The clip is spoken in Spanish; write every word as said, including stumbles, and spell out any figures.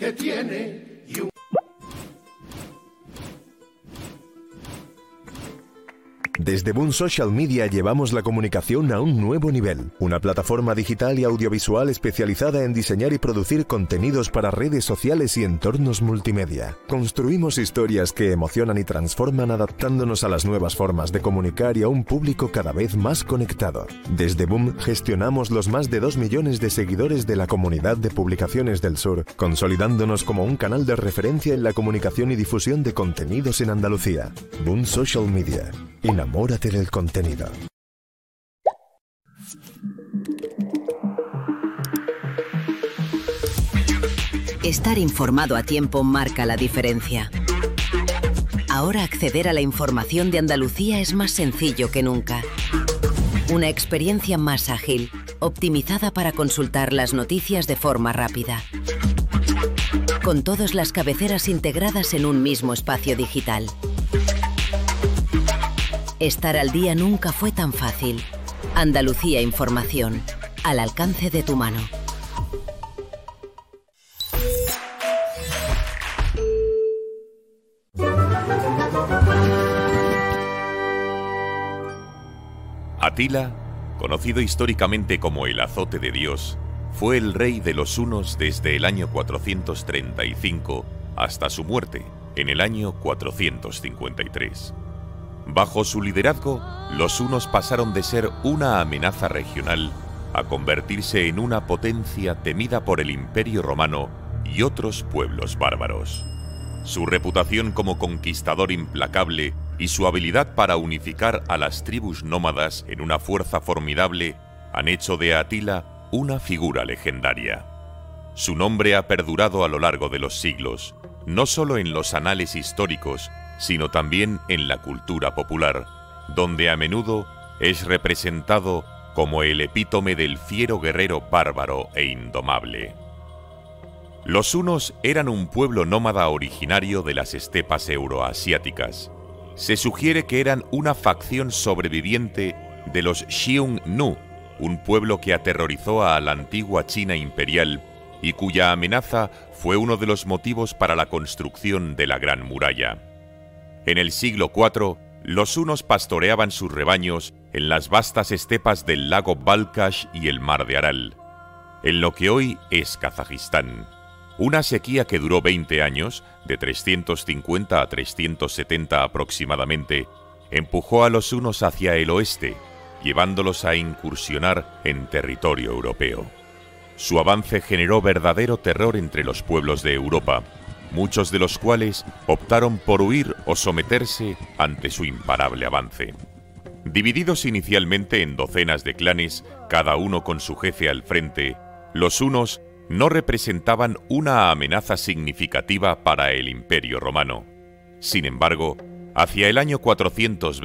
que tiene y un... Desde Boom Social Media llevamos la comunicación a un nuevo nivel. Una plataforma digital y audiovisual especializada en diseñar y producir contenidos para redes sociales y entornos multimedia. Construimos historias que emocionan y transforman adaptándonos a las nuevas formas de comunicar y a un público cada vez más conectado. Desde Boom gestionamos los más de dos millones de seguidores de la comunidad de publicaciones del sur, consolidándonos como un canal de referencia en la comunicación y difusión de contenidos en Andalucía. Boom Social Media. Enamórate del contenido. Estar informado a tiempo marca la diferencia. Ahora acceder a la información de Andalucía es más sencillo que nunca. Una experiencia más ágil, optimizada para consultar las noticias de forma rápida. Con todas las cabeceras integradas en un mismo espacio digital. Estar al día nunca fue tan fácil. Andalucía Información, al alcance de tu mano. Atila, conocido históricamente como el azote de Dios, fue el rey de los hunos desde el año cuatrocientos treinta y cinco hasta su muerte en el año cuatrocientos cincuenta y tres. Bajo su liderazgo, los hunos pasaron de ser una amenaza regional a convertirse en una potencia temida por el Imperio Romano y otros pueblos bárbaros. Su reputación como conquistador implacable y su habilidad para unificar a las tribus nómadas en una fuerza formidable han hecho de Atila una figura legendaria. Su nombre ha perdurado a lo largo de los siglos, no solo en los anales históricos, sino también en la cultura popular, donde a menudo es representado como el epítome del fiero guerrero bárbaro e indomable. Los hunos eran un pueblo nómada originario de las estepas euroasiáticas. Se sugiere que eran una facción sobreviviente de los Xiongnu, un pueblo que aterrorizó a la antigua China imperial y cuya amenaza fue uno de los motivos para la construcción de la Gran Muralla. En el siglo cuarto, los hunos pastoreaban sus rebaños en las vastas estepas del lago Balkhash y el mar de Aral, en lo que hoy es Kazajistán. Una sequía que duró veinte años, de trescientos cincuenta a trescientos setenta aproximadamente, empujó a los hunos hacia el oeste, llevándolos a incursionar en territorio europeo. Su avance generó verdadero terror entre los pueblos de Europa, muchos de los cuales optaron por huir o someterse ante su imparable avance. Divididos inicialmente en docenas de clanes, cada uno con su jefe al frente, los hunos no representaban una amenaza significativa para el Imperio Romano. Sin embargo, hacia el año cuatrocientos